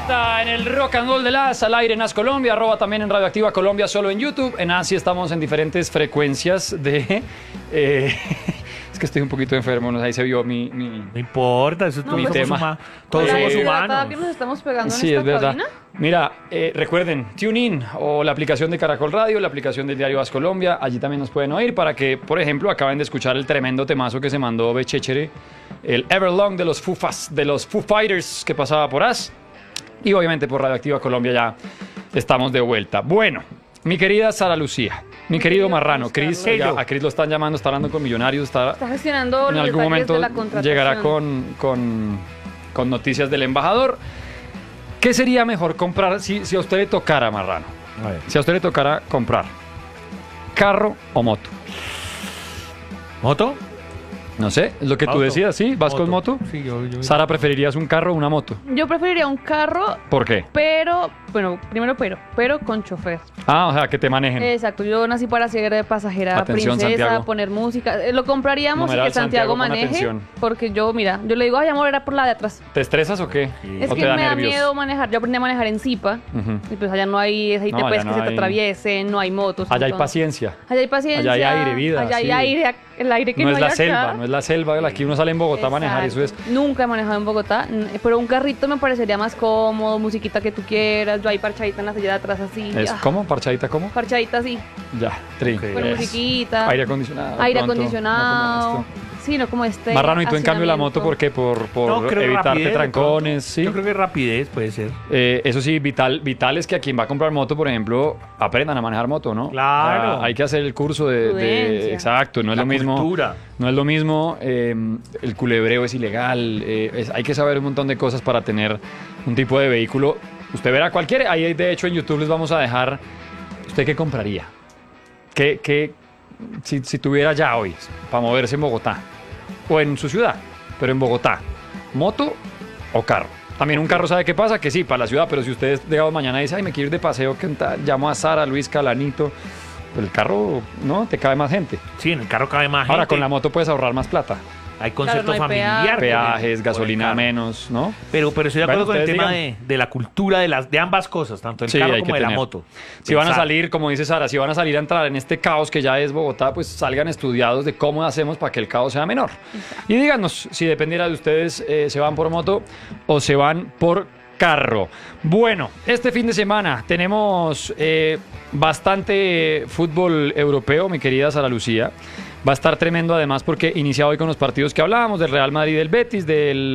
vuelta en el Rock and Roll de las al aire en As Colombia, @ también en Radioactiva Colombia, solo en YouTube. En As sí estamos en diferentes frecuencias de... es que estoy un poquito enfermo, ¿no? Ahí se vio mi... No importa, eso mi tema. Todos somos humanos. ¿Que nos estamos pegando Sí, en es esta verdad. cabina? Mira, recuerden, TuneIn o la aplicación de Caracol Radio, la aplicación del diario As Colombia, allí también nos pueden oír para que, por ejemplo, acaben de escuchar el tremendo temazo que se mandó Bechéchere, el Everlong de los Foo Fighters que pasaba por As. Y obviamente por Radioactiva Colombia ya estamos de vuelta. Bueno, mi querida Sara Lucía, mi querido Marrano, Chris, a Chris lo están llamando, está hablando con Millonarios, está gestionando en los algún detalles momento de la contratación. llegará con noticias del embajador. ¿Qué sería mejor comprar si a usted le tocara, Marrano? Si a usted le tocara comprar carro o moto. ¿Moto? No sé, es lo que tú decidas, ¿sí? ¿Vas con moto? Sí, yo. Sara, ¿preferirías un carro o una moto? Yo preferiría un carro, ¿Por qué? pero con chofer. Ah, o sea, que te manejen. Exacto, yo nací para ser pasajera, Atención, princesa, Santiago. poner música. Lo compraríamos y Numeral que Santiago Santiago, pon maneje. atención. Porque yo le digo, ay, amor, era por la de atrás. ¿Te estresas o qué? Es ¿O que te da me da nervios? miedo manejar. Yo aprendí a manejar en Zipa. Ujú. Y pues allá no hay, ahí No, te allá puedes no que se te hay- atraviesen, no hay motos. Allá hay entonces- paciencia. Allá hay paciencia. Allá hay aire, vida, Allá hay sí. aire, el aire que No no, es la hay selva, acá. no es la selva. Aquí uno sale en Bogotá a manejar, eso es. Exacto. Nunca he manejado en Bogotá, pero un carrito me parecería más cómodo, musiquita que tú quieras, yo ahí parchadita en la silla de atrás así. ¿Cómo? ¿Parchadita cómo? Parchadita así, Ya, tri. Ok. con Eso. musiquita. Aire acondicionado. Aire pronto, acondicionado. no como esto. Sí, no como este. Marrano, ¿y tú en cambio la moto por qué? ¿Por No, creo que evitarte rapidez, de trancones? pronto. ¿Sí? Yo creo que rapidez puede ser. Eso sí, vital es que a quien va a comprar moto, por ejemplo, aprendan a manejar moto, ¿no? Claro. O sea, hay que hacer el curso de Prudencia. exacto, no es La lo mismo. cultura. No es lo mismo, el culebreo es ilegal, hay que saber un montón de cosas para tener un tipo de vehículo. Usted verá cualquiera, ahí de hecho en YouTube les vamos a dejar, ¿usted qué compraría? Si tuviera ya hoy para moverse en Bogotá o en su ciudad, pero en Bogotá, moto o carro? También un carro, ¿sabe qué pasa? Que sí, para la ciudad, pero si usted digamos mañana dice, ay, me quiero ir de paseo, ¿qué tal? Llamo a Sara, Luis, Calanito, pues el carro, ¿no? Te cabe más gente. Sí, en el carro cabe más Ahora, gente. con la moto puedes ahorrar más plata. Hay concepto Claro, no hay familiar. Peajes, por el gasolina carro. menos, ¿no? Pero estoy de acuerdo Bueno, con el ustedes tema digan. de la cultura de ambas cosas, tanto el Sí, carro hay como que de la tener. moto. Si van a Pensar. salir, como dice Sara, si van a salir a entrar en este caos que ya es Bogotá, pues salgan estudiados de cómo hacemos para que el caos sea menor. Y díganos, si dependiera de ustedes, se van por moto o se van por carro. Bueno, este fin de semana tenemos bastante fútbol europeo, mi querida Sara Lucía. Va a estar tremendo además porque inicia hoy con los partidos que hablábamos, del Real Madrid, del Betis,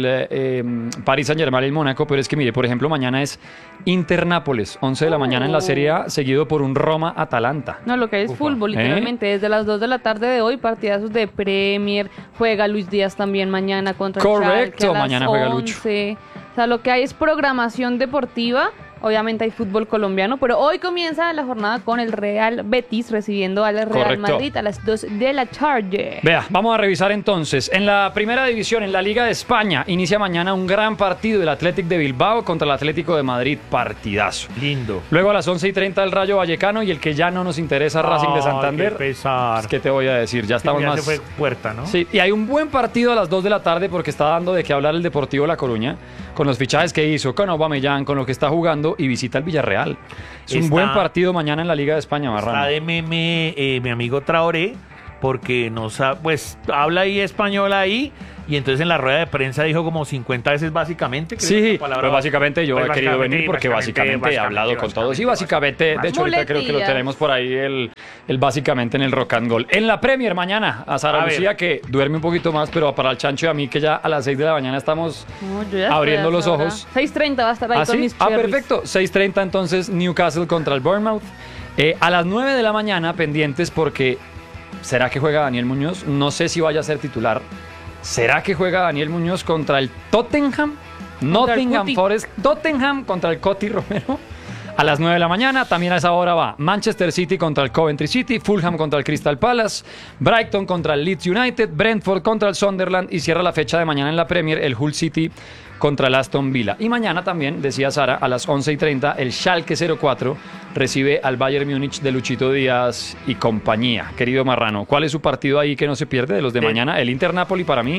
del Paris Saint-Germain y el Mónaco, pero es que mire, por ejemplo, mañana es Inter-Nápoles, 11 de la mañana en la Serie A, seguido por un Roma-Atalanta. No, lo que es fútbol, literalmente. Desde las 2 de la tarde de hoy, partidazos de Premier. Juega Luis Díaz también mañana contra el Correcto, Schalke a las mañana juega Lucho. 11. O sea, lo que hay es programación deportiva. Obviamente hay fútbol colombiano, pero hoy comienza la jornada con el Real Betis recibiendo al Real Correcto. Madrid a las 2 de la tarde. Vea, vamos a revisar entonces. En la primera división, en la Liga de España, inicia mañana un gran partido del Athletic de Bilbao contra el Atlético de Madrid. Partidazo. Lindo. Luego a las 11:30 el Rayo Vallecano y el que ya no nos interesa, Racing de Santander. Qué pesar. ¿Qué te voy a decir? Ya estamos ya más... se fue puerta, ¿no? Sí, y hay un buen partido a las 2 de la tarde porque está dando de qué hablar el Deportivo La Coruña con los fichajes que hizo, con Aubameyang, con lo que está jugando y visita el Villarreal. Es un Está- buen partido mañana en la Liga de España, Está Marrano. de meme mi amigo Traoré, porque pues habla ahí español ahí, y entonces en la rueda de prensa dijo como 50 veces básicamente. creo que Sí, la palabra- pues básicamente yo Pues he querido venir porque básicamente he hablado con todos. Y básicamente, de hecho ahorita creo que lo Muletillas. tenemos por ahí el básicamente en el Rock and Roll. En la Premier mañana, a Sara A ver. Lucía que duerme un poquito más, pero para el Chancho y a mí que ya a las 6 de la mañana estamos No, yo ya abriendo estoy a los esa hora. ojos. 6:30 va a estar ahí ¿Ah, con sí? mis Ah, cherries. perfecto. 6:30 entonces Newcastle contra el Bournemouth. A las 9 de la mañana pendientes porque ¿será que juega Daniel Muñoz? No sé si vaya a ser titular. ¿Será que juega Daniel Muñoz contra el Tottenham? Nottingham Cuti. Forest. Tottenham contra el Coti Romero. A las 9 de la mañana, también a esa hora va Manchester City contra el Coventry City, Fulham contra el Crystal Palace, Brighton contra el Leeds United, Brentford contra el Sunderland y cierra la fecha de mañana en la Premier el Hull City contra el Aston Villa. Y mañana también, decía Sara, a las 11:30 el Schalke 04 recibe al Bayern Múnich de Luchito Díaz y compañía. Querido Marrano, ¿cuál es su partido ahí que no se pierde de los de mañana? El Inter Napoli para mí,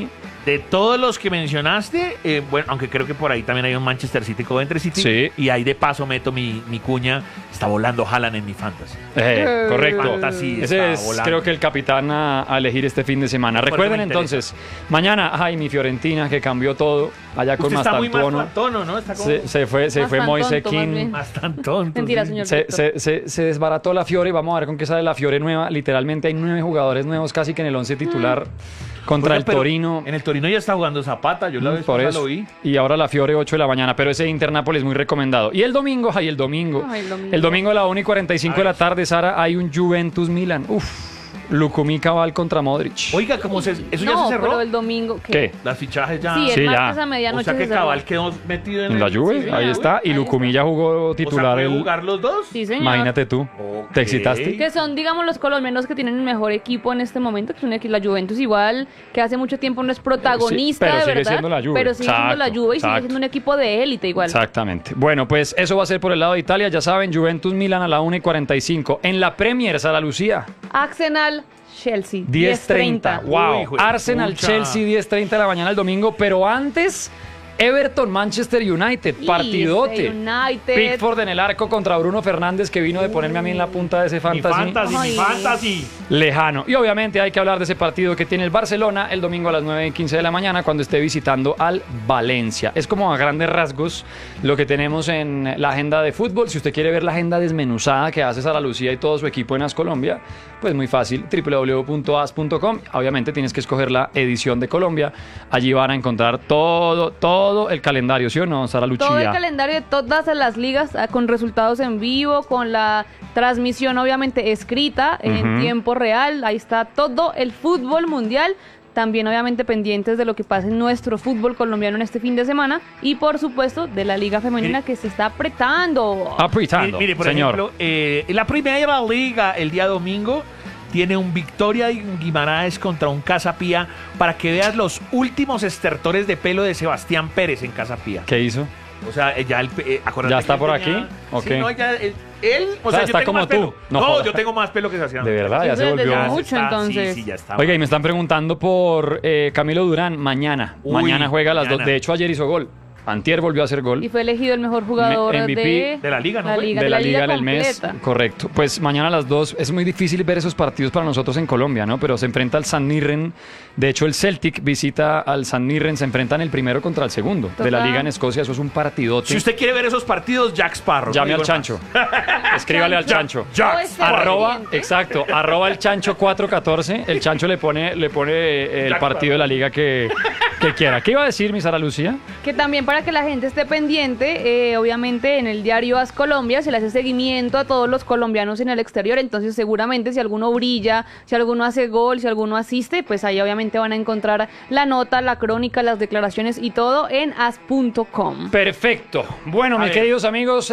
De todos los que mencionaste, bueno, aunque creo que por ahí también hay un Manchester City, Coventry City. Sí. Y ahí de paso meto mi cuña. Está volando Haaland en mi fantasy. Correcto. Fantasy Ese está es, volando. creo que el capitán a elegir este fin de semana. Por eso Recuerden me interesa. entonces, mañana, mi Fiorentina que cambió todo, allá con Usted está muy más Mastantuono. tono, ¿no? Está como Se fue Bastante Moise tonto, más Kean. bien. más tan tonto. Mentira, sí. señor. Se desbarató la Fiore. Vamos a ver con qué sale la Fiore nueva. Literalmente hay 9 jugadores nuevos casi que en el 11 titular contra Oiga, el pero Torino. En el Torino ya está jugando Zapata. Yo la vez Por pasada eso. lo vi. Y ahora la Fiore 8 de la mañana. Pero ese Inter Nápoles muy recomendado. Y el domingo. Ay, el domingo. El domingo a la 1:45 de la tarde, Sara, hay un Juventus Milan. Lukumi Cabal contra Modric. Oiga, ¿cómo eso ya No, se cerró? pero el domingo, ¿Qué? Las fichajes ya. Sí, Sí, el ya. martes a O medianoche sea que se cerró. Cabal quedó metido En la Juve, Sí, ahí señor. está. Y Ahí Lukumi ya jugó titular. ¿puede el... jugar los dos? Sí, señor. Imagínate tú. Ok. ¿Te excitaste? Que son, digamos, los colombianos que tienen el mejor equipo en este momento, que son aquí la Juventus igual, que hace mucho tiempo no es protagonista pero de sigue verdad, siendo la Juve. pero sigue siendo la Exacto, Juve y sigue exacto. siendo un equipo de élite igual. Exactamente. Bueno, pues eso va a ser por el lado de Italia. Ya saben, Juventus Milan a la 1:45. En la Premier, Sara Lucía, Arsenal, Chelsea, 10:30. 10:30. Wow. Uy, hijo de Arsenal, pucha. Chelsea, 10:30 de la mañana el domingo. Pero antes, Everton, Manchester United. Partidote. United. Pickford en el arco contra Bruno Fernández, que vino de ponerme a mí en la punta de ese Mi fantasy. fantasy, Ay. mi fantasy. Lejano. Y obviamente hay que hablar de ese partido que tiene el Barcelona el domingo a las 9:15 de la mañana cuando esté visitando al Valencia. Es como a grandes rasgos lo que tenemos en la agenda de fútbol. Si usted quiere ver la agenda desmenuzada que hace Sara Lucía y todo su equipo en AS Colombia, pues muy fácil, www.as.com. Obviamente tienes que escoger la edición de Colombia. Allí van a encontrar todo el calendario, ¿sí o no, Sara Lucía? Todo el calendario de todas las ligas con resultados en vivo, con la transmisión obviamente escrita en Ujú. tiempo real. Ahí está todo el fútbol mundial. También obviamente pendientes de lo que pasa en nuestro fútbol colombiano en este fin de semana. Y por supuesto de la liga femenina que se está apretando. Apretando, Mire, por señor. ejemplo, la primera liga el día domingo tiene un Victoria y un Guimaraes contra un Casa Pía para que veas los últimos estertores de pelo de Sebastián Pérez en Casa Pía. ¿Qué hizo? O sea, acuérdate ¿Ya está que él por tenía- aquí? Ok. Sí, no, ya, él, O sea, yo está tengo como más tú. pelo. No No, jodas. yo tengo más pelo que Sebastián. De verdad, ya Sí, se desde volvió. mucho, está, entonces. Sí, ya está. Oiga, y me están preguntando por Camilo Durán mañana. Uy, Mañana juega a las 2. mañana. De hecho, ayer hizo gol. Antier volvió a hacer gol. Y fue elegido el mejor jugador MVP de la liga, ¿no la fue? liga, de la liga en el completa. mes. Correcto. Pues mañana a las 2. Es muy difícil ver esos partidos para nosotros en Colombia, ¿no? Pero se enfrenta al San Mirren. De hecho, el Celtic visita al San Mirren. Se enfrentan el primero contra el segundo de la Total. liga en Escocia. Eso es un partidote. Si usted quiere ver esos partidos, Jack Sparrow. Llame no al digo más. chancho. Escríbale al chancho. Jack O ese Arroba, pendiente. exacto, arroba el chancho 414. El chancho le pone el Jack partido de la liga que quiera. ¿Qué iba a decir, mi Sara Lucía? Que también para que la gente esté pendiente, obviamente en el diario AS Colombia se le hace seguimiento a todos los colombianos en el exterior, entonces seguramente si alguno brilla, si alguno hace gol, si alguno asiste, pues ahí obviamente van a encontrar la nota, la crónica, las declaraciones y todo en as.com. Perfecto. Bueno, A mis ver. queridos amigos,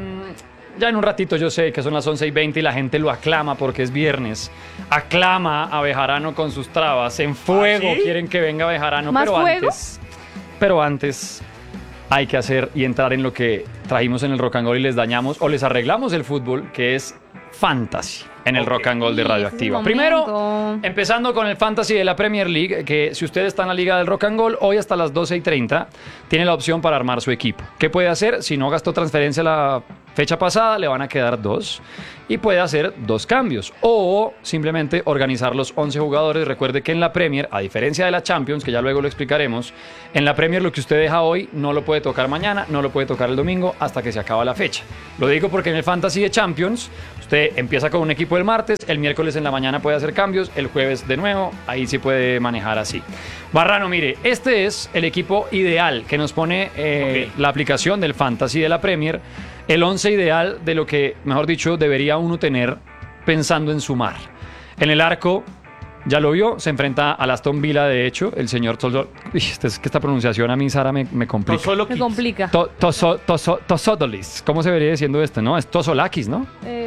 ya en un ratito yo sé que son las 11:20 y la gente lo aclama porque es viernes. Aclama a Bejarano con sus trabas. En fuego ¿Ah, sí? quieren que venga Bejarano, ¿Más pero fuego? pero antes hay que hacer y entrar en lo que trajimos en el Rock and Roll y les dañamos o les arreglamos el fútbol, que es Fantasy en el Ok. Rock and Roll de Sí, Radioactiva. ese es el Primero, momento. empezando con el Fantasy de la Premier League, que si usted está en la Liga del Rock and Roll, hoy hasta las 12:30 tiene la opción para armar su equipo. ¿Qué puede hacer? Si no gastó transferencia la fecha pasada, le van a quedar 2 y puede hacer 2 cambios o simplemente organizar los 11 jugadores. Recuerde que en la Premier, a diferencia de la Champions, que ya luego lo explicaremos, en la Premier lo que usted deja hoy no lo puede tocar mañana, no lo puede tocar el domingo hasta que se acaba la fecha. Lo digo porque en el Fantasy de Champions usted empieza con un equipo el martes, el miércoles en la mañana puede hacer cambios, el jueves de nuevo, ahí sí puede manejar así. Barrano, mire, este es el equipo ideal que nos pone Ok. la aplicación del Fantasy de la Premier, el 11 ideal de lo que, mejor dicho, debería uno tener pensando en sumar. En el arco, ya lo vio, se enfrenta al Aston Villa, de hecho, el señor es que esta pronunciación a mí, Sara, me complica. Me complica. Tosodolis, ¿cómo se vería diciendo este? No, es Tosolakis, ¿no?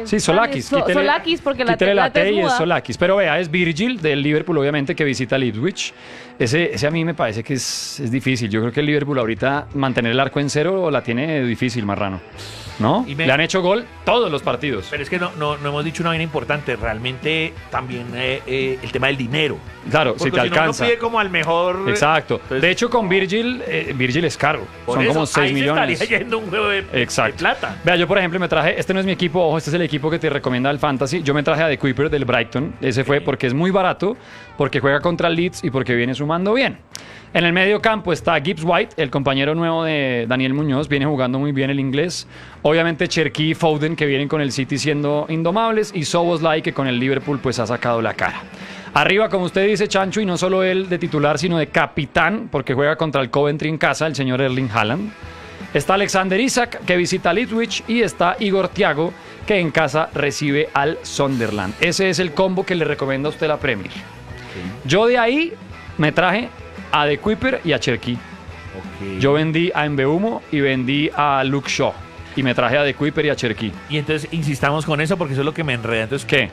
Sí, Solakis. Solakis, porque la quítele la T y es muda. Solakis. Pero vea, es Virgil del Liverpool, obviamente, que visita el Ipswich. Ese a mí me parece que es difícil. Yo creo que el Liverpool ahorita mantener el arco en cero la tiene difícil, Marrano. ¿No? Le han hecho gol todos los partidos. Pero es que no hemos dicho una vaina importante. Realmente también el tema del dinero. Claro, Porque si te alcanza. No pide como al mejor. Exacto. Entonces, de hecho, con Virgil es caro. por Son eso, como 6 ahí millones. Se estaría yendo un juego de plata. Vea, yo por ejemplo me traje, este no es mi equipo, ojo, este es el equipo que te recomienda el Fantasy. Yo me traje a The Kuiper del Brighton. Ese fue porque es muy barato, porque juega contra el Leeds y porque viene sumando bien. En el medio campo está Gibbs White, el compañero nuevo de Daniel Muñoz, viene jugando muy bien el inglés. Obviamente Cherki y Foden, que vienen con el City siendo indomables, y Szoboszlai, que con el Liverpool pues ha sacado la cara. Arriba, como usted dice, Chancho, y no solo él de titular, sino de capitán, porque juega contra el Coventry en casa, el señor Erling Haaland. Está Alexander Isak, que visita al Ipswich, y está Igor Thiago, que en casa recibe al Sunderland. Ese es el combo que le recomienda a usted la Premier. Yo de ahí me traje a The Kuiper y a Cherki. Yo vendí a Mbeumo y vendí a Luke Shaw. Y me traje a The Kuiper y a Cherki. Y entonces insistamos con eso porque eso es lo que me enreda. Entonces, ¿qué?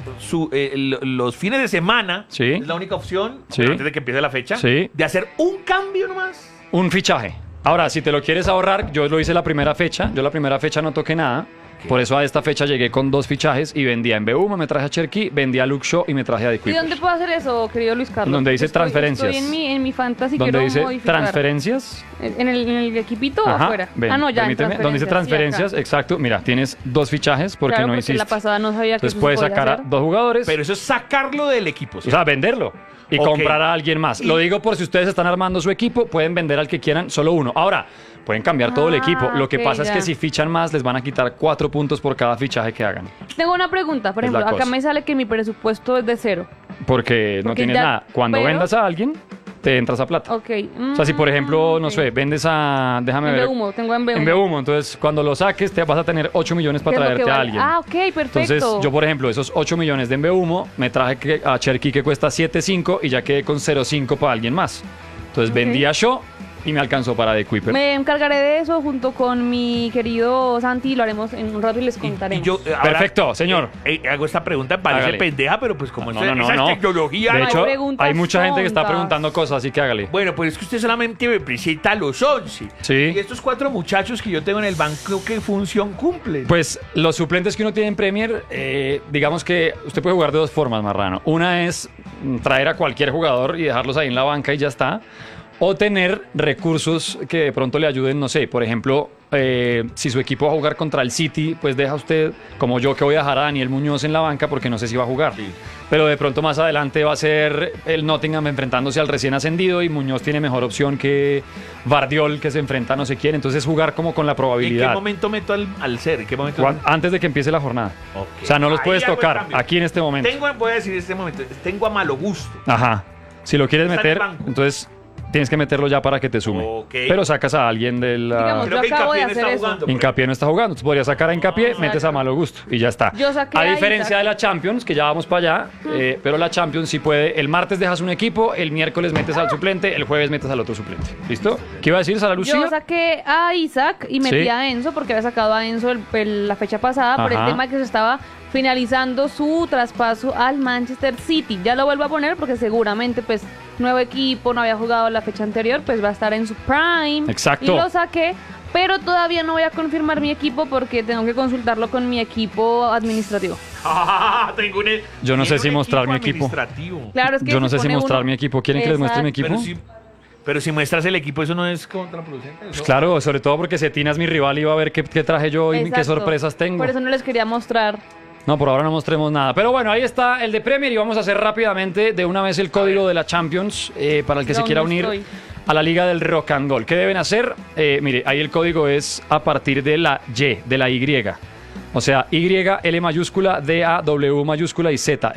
Los fines de semana Sí. es la única opción, Sí. antes de que empiece la fecha, Sí. de hacer un cambio nomás. Un fichaje. Ahora, si te lo quieres ahorrar, yo lo hice la primera fecha. Yo la primera fecha no toqué nada. Por eso a esta fecha llegué con 2 fichajes y vendí a Mbeumo, me traje a Cherki, vendí a Luke Shaw y me traje a The ¿Y Kuiper. dónde puedo hacer eso, querido Luis Carlos? Donde dice transferencias. Estoy en mi fantasy, Donde quiero dice modificar. transferencias. ¿En el equipito o Ajá, afuera? ven, No, ya, en permíteme. Donde dice transferencias, sí, acá. exacto. Mira, tienes 2 fichajes porque Claro, no porque hiciste. la pasada no sabía que Entonces eso se puedes podía sacar a hacer. 2 jugadores. Pero eso es sacarlo del equipo. ¿sí? O sea, venderlo y Ok. comprar a alguien más. Y- Lo digo por si ustedes están armando su equipo, pueden vender al que quieran solo uno. Ahora, pueden cambiar todo el equipo. Lo que ok, pasa es ya. que si fichan más, les van a quitar 4 puntos por cada fichaje que hagan. Tengo una pregunta, por Es la ejemplo, acá cosa. me sale que mi presupuesto es de 0. Porque no Porque tienes ya- nada. Cuando pero- vendas a alguien, te entras a plata. Ok. O sea, si por ejemplo, no ok. sé, vendes a... Déjame En ver. Mbeumo, tengo en En Mbeumo. Mbeumo. Entonces, cuando lo saques, te vas a tener 8 millones para ¿Qué es lo que traerte a vale? alguien. Ah, ok, perfecto. Entonces, yo, por ejemplo, esos 8 millones de Mbeumo, me traje a Cherki que cuesta 7.5 y ya quedé con 0.5 para alguien más. Entonces, Ok. vendí a Shaw y me alcanzó para The Kuiper. Me encargaré de eso junto con mi querido Santi, lo haremos en un rato y les contaremos. Y yo, ahora, Perfecto, señor. Hago esta pregunta, parece Hágale. pendeja, pero pues como No, esa no. tecnología. De hay hecho, preguntas hay mucha gente que está tontas. preguntando cosas, así que hágale. Bueno, pues es que usted solamente me presenta a los 11. Sí. Y estos 4 muchachos que yo tengo en el banco, ¿qué función cumplen? Pues los suplentes que uno tiene en Premier, digamos que usted puede jugar de 2 formas, Marrano. Una es traer a cualquier jugador y dejarlos ahí en la banca y ya está. O tener recursos que de pronto le ayuden, no sé, por ejemplo, si su equipo va a jugar contra el City, pues deja usted, como yo, que voy a dejar a Daniel Muñoz en la banca porque no sé si va a jugar. Sí. Pero de pronto más adelante va a ser el Nottingham enfrentándose al recién ascendido y Muñoz tiene mejor opción que Vardiol, que se enfrenta a no sé quién. Entonces jugar como con la ¿En qué probabilidad. momento meto al ser? ¿En qué momento? Antes de que empiece la jornada. Ok. O sea, no los Ahí puedes hago el tocar cambio. aquí en este momento. Voy a decir en este momento, tengo a malo gusto. Ajá. Si lo quieres Está en el meter, banco. entonces tienes que meterlo ya para que te sume. Ok. Pero sacas a alguien de la... Digamos, Creo yo que acabo de Hincapié no hacer está eso. jugando. Hincapié no está jugando, entonces podrías sacar a Hincapié, metes a malo gusto y ya está. Yo saqué a a diferencia Isaac. de la Champions, que ya vamos para allá, pero la Champions sí puede, el martes dejas un equipo, el miércoles metes al suplente, el jueves metes al otro suplente. ¿Listo? ¿Qué iba a decir, Sara Lucía? Yo saqué a Isaac y metí Sí. a Enzo porque había sacado a Enzo la fecha pasada por el Ajá. tema que se estaba finalizando su traspaso al Manchester City. Ya lo vuelvo a poner porque seguramente pues nuevo equipo, no había jugado la fecha anterior, pues va a estar en su prime. Exacto. Y lo saqué, pero todavía no voy a confirmar mi equipo porque tengo que consultarlo con mi equipo administrativo. Tengo un, Yo no sé tengo si un mostrar mi equipo. administrativo. Claro, es que Yo no se sé si pone mostrar uno- mi equipo. ¿Quieren que les muestre mi Exacto. equipo? Pero si muestras el equipo, eso no es contraproducente. Pues claro, sobre todo porque Cetina es mi rival y va a ver qué traje yo y qué Exacto. sorpresas tengo. Por eso no les quería mostrar. No, por ahora no mostremos nada. Pero bueno, ahí está el de Premier y vamos a hacer rápidamente de una vez el código de la Champions para el que se ¿Dónde quiera unir estoy? a la Liga del Rock and Roll. ¿Qué deben hacer? Mire, ahí el código es a partir de la Y, de la Y. O sea, Y, L mayúscula, D, A, W mayúscula y Z.